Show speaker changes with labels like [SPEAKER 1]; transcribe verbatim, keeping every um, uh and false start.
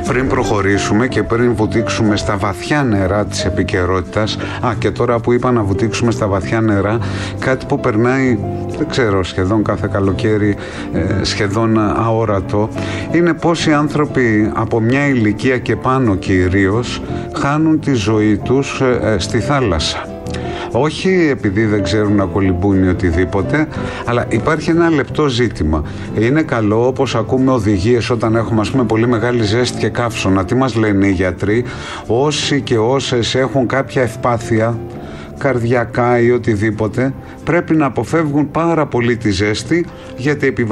[SPEAKER 1] πριν προχωρήσουμε και πριν βουτήξουμε στα βαθιά νερά της επικαιρότητας, α, και τώρα που είπα να βουτήξουμε στα βαθιά νερά, κάτι που περνάει, δεν ξέρω, σχεδόν κάθε καλοκαίρι, ε, σχεδόν αόρατο, είναι πόσοι άνθρωποι από μια ηλικία και πάνω κυρίως χάνουν τη ζωή τους ε, στη θάλασσα. Όχι επειδή δεν ξέρουν να κολυμπούν ή οτιδήποτε, αλλά υπάρχει ένα λεπτό ζήτημα. Είναι καλό, όπως ακούμε οδηγίες όταν έχουμε, ας πούμε, πολύ μεγάλη ζέστη και καύσωνα, τι μας λένε οι γιατροί? Όσοι και όσες έχουν κάποια ευπάθεια καρδιακά ή οτιδήποτε, πρέπει να αποφεύγουν πάρα πολύ τη ζέστη, γιατί